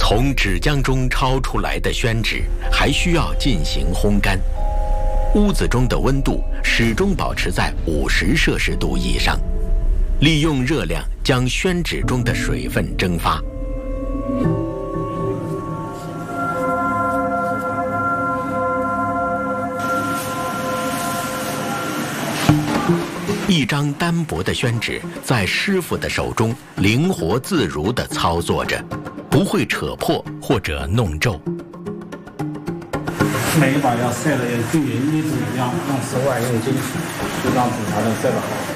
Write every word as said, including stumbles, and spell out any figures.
从纸浆中抄出来的宣纸还需要进行烘干，屋子中的温度始终保持在五十摄氏度以上，利用热量将宣纸中的水分蒸发。一张单薄的宣纸在师傅的手中灵活自如地操作着，不会扯破或者弄皱。 每一把要晒得要均匀，一直一样，用室外用金属，就让纸才能晒得好。